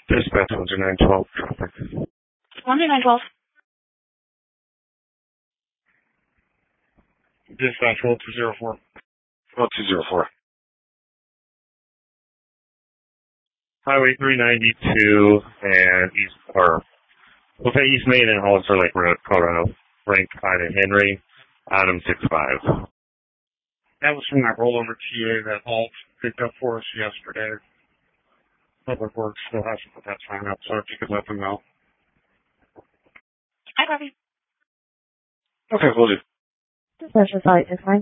Dispatch 10912 traffic. 10912. Dispatch 1204. 1204. Highway 392 and we'll say East Main and Hollister Lake Road, Colorado. Rank Ida Henry, Adam 65. That was from that rollover TA that Alt picked up for us yesterday. Public Works still hasn't put that sign up, so if you could let them know. Hi, Bobby. Okay, we'll do. Dispatch site is 9.